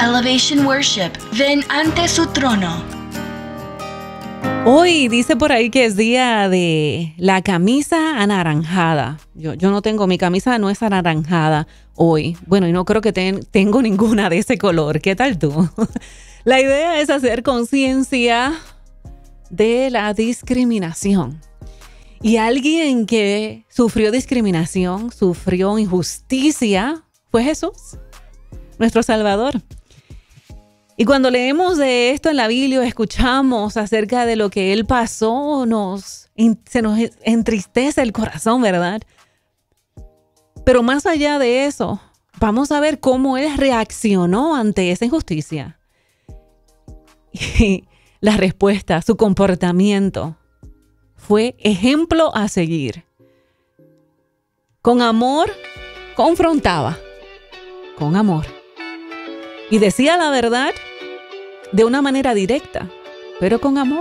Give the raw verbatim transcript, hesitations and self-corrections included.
Elevation Worship, ven ante su trono. Hoy dice por ahí que es día de la camisa anaranjada. Yo, yo no tengo, mi camisa no es anaranjada hoy. Bueno, y no creo que ten, tengo ninguna de ese color. ¿Qué tal tú? La idea es hacer conciencia de la discriminación. Y alguien que sufrió discriminación, sufrió injusticia, fue Jesús, nuestro Salvador. Y cuando leemos de esto en la Biblia, escuchamos acerca de lo que Él pasó, nos, se nos entristece el corazón, ¿verdad? Pero más allá de eso, vamos a ver cómo Él reaccionó ante esa injusticia. Y la respuesta, su comportamiento, fue ejemplo a seguir. Con amor, confrontaba. Con amor. Y decía la verdad de una manera directa, pero con amor.